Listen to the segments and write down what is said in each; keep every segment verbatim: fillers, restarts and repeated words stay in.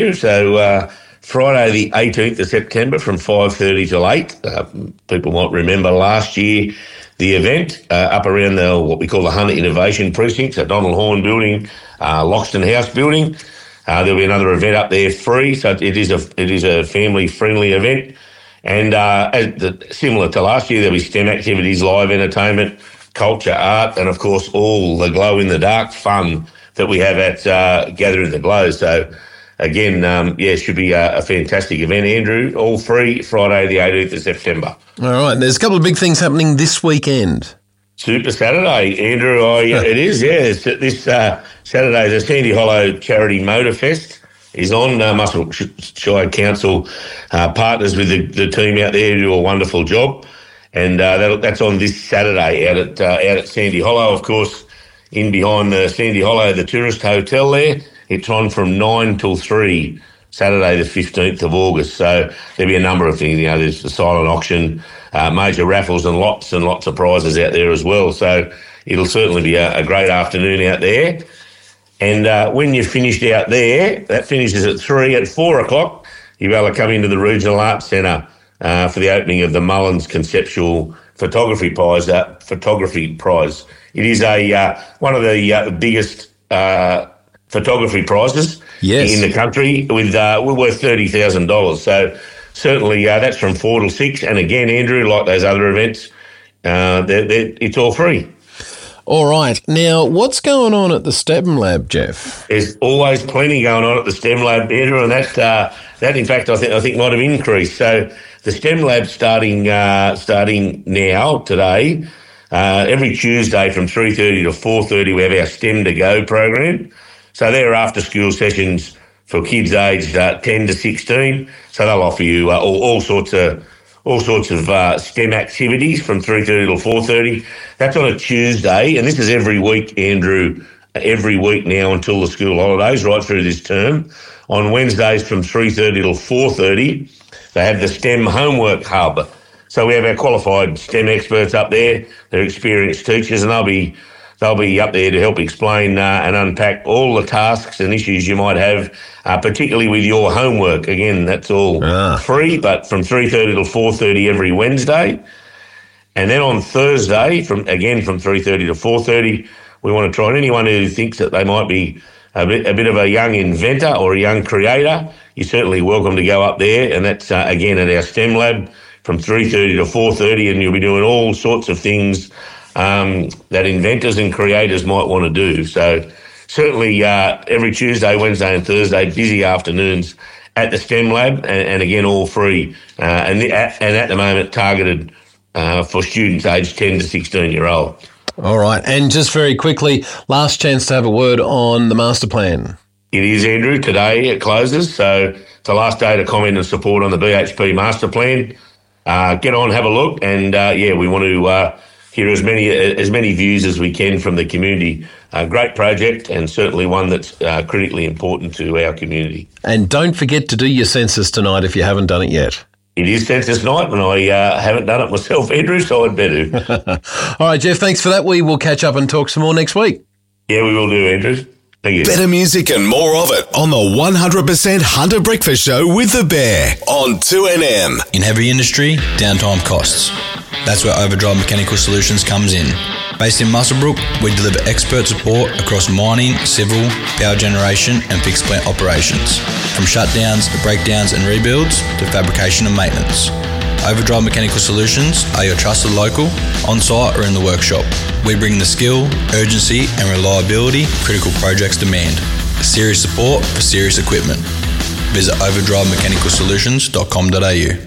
So uh, Friday the eighteenth of September from five thirty till eight. Uh, people might remember last year the event uh, up around the what we call the Hunter Innovation Precincts at Donald Horn Building, uh, Loxton House Building. Uh, there'll be another event up there free, so it is a it is a family friendly event. And uh, as the, similar to last year, there'll be STEM activities, live entertainment, culture, art, and of course all the glow in the dark fun that we have at uh, Gather in the Glow. So again, um, yeah, it should be a, a fantastic event, Andrew. All free, Friday the eighteenth of September. All right, and there's a couple of big things happening this weekend. Super Saturday, Andrew. I, it is, yeah. It's, this uh, Saturday, the Sandy Hollow Charity Motor Fest is on. Uh, Muswell Shire Council uh, partners with the, the team out there who do a wonderful job. And uh, that's on this Saturday out at uh, out at Sandy Hollow. Of course, in behind the Sandy Hollow, the tourist hotel there. It's on from nine till three, Saturday the fifteenth of August. So there'll be a number of things. You know, there's the silent auction, uh, major raffles and lots and lots of prizes out there as well. So it'll certainly be a, a great afternoon out there. And uh, when you're finished out there, that finishes at three. At four o'clock, you'll be able to come into the Regional Arts Centre uh, for the opening of the Mullins Conceptual Photography Prize. Uh, photography Prize. It is a uh, one of the uh, biggest uh, photography prizes yes. in the country. With uh, we're worth thirty thousand dollars. So certainly uh, that's from four till six. And again, Andrew, like those other events, uh, they're, they're, it's all free. All right. Now, what's going on at the STEM Lab, Jeff? There's always plenty going on at the STEM Lab, Andrew, and that, uh, that in fact, I think I think might have increased. So the STEM Lab starting uh, starting now, today, uh, every Tuesday from three thirty to four thirty, we have our STEM to Go program. So they're after-school sessions for kids aged uh, ten to sixteen. So they'll offer you uh, all, all sorts of all sorts of uh, STEM activities from three thirty to four thirty. That's on a Tuesday, and this is every week, Andrew, every week now until the school holidays, right through this term. On Wednesdays from three thirty till four thirty, they have the STEM Homework Hub. So we have our qualified STEM experts up there. They're experienced teachers, and they'll be they'll be up there to help explain uh, and unpack all the tasks and issues you might have, uh, particularly with your homework. Again, that's all ah. free, but from three thirty till four thirty every Wednesday. And then on Thursday, from again from three thirty to four thirty, we want to try, and anyone who thinks that they might be a bit, a bit of a young inventor or a young creator, you're certainly welcome to go up there. And that's, uh, again, at our STEM Lab from three thirty to four thirty, and you'll be doing all sorts of things um, that inventors and creators might want to do. So certainly uh, every Tuesday, Wednesday and Thursday, busy afternoons at the STEM Lab, and, and again, all free. Uh, and, the, and at the moment, targeted uh, for students aged ten to sixteen year old. All right. And just very quickly, last chance to have a word on the master plan. It is, Andrew. Today it closes. So it's the last day to comment and support on the B H P master plan. Uh, get on, have a look. And, uh, yeah, we want to uh, hear as many as many views as we can from the community. A great project, and certainly one that's uh, critically important to our community. And don't forget to do your census tonight if you haven't done it yet. It is census night, and I uh, haven't done it myself, Andrew, so I'd better. All right, Jeff, thanks for that. We will catch up and talk some more next week. Yeah, we will do, Andrew. Thank you. Better music and more of it on the one hundred percent Hunter Breakfast Show with The Bear on two N M. In heavy industry, downtime costs. That's where Overdrive Mechanical Solutions comes in. Based in Muswellbrook, we deliver expert support across mining, civil, power generation and fixed plant operations. From shutdowns, breakdowns and rebuilds to fabrication and maintenance. Overdrive Mechanical Solutions are your trusted local, on-site or in the workshop. We bring the skill, urgency and reliability critical projects demand. Serious support for serious equipment. Visit overdrive mechanical solutions dot com dot a u.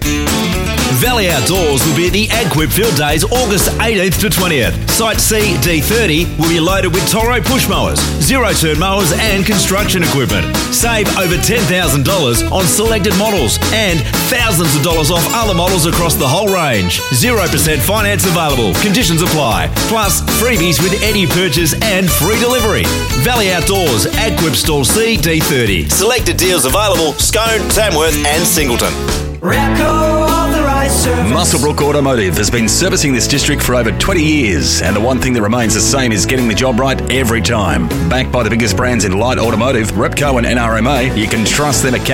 Valley Outdoors will be at the AgQuip Field Days August eighteenth to twentieth. Site C D thirty will be loaded with Toro push mowers, zero-turn mowers and construction equipment. Save over ten thousand dollars on selected models and thousands of dollars off other models across the whole range. zero percent finance available. Conditions apply. Plus freebies with any purchase and free delivery. Valley Outdoors, AgQuip Stall C D thirty. Selected deals available: Scone, Tamworth and Singleton. Repco authorised Muswellbrook Automotive has been servicing this district for over twenty years, and the one thing that remains the same is getting the job right every time. Backed by the biggest brands in light automotive, Repco and N R M A, you can trust their mechanics